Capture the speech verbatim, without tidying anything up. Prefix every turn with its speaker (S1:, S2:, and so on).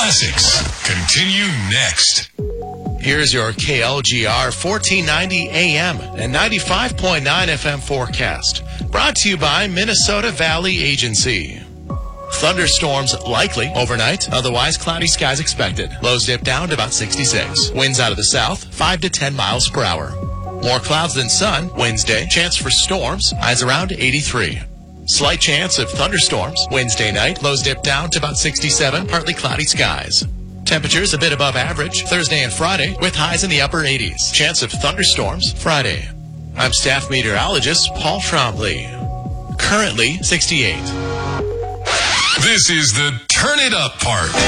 S1: Classics continue next.
S2: Here's your K L G R fourteen ninety A M and ninety-five point nine F M forecast. Brought to you by Minnesota Valley Agency. Thunderstorms likely overnight, otherwise cloudy skies expected. Lows dip down to about sixty-six. Winds out of the south, five to ten miles per hour. More clouds than sun Wednesday. Chance for storms, highs around eighty-three. Slight chance of thunderstorms Wednesday night. Lows dip down to about sixty-seven, partly cloudy skies. Temperatures a bit above average Thursday and Friday with highs in the upper eighties. Chance of thunderstorms Friday. I'm staff meteorologist Paul Trombley. Currently sixty-eight.
S1: This is the Turn It Up part.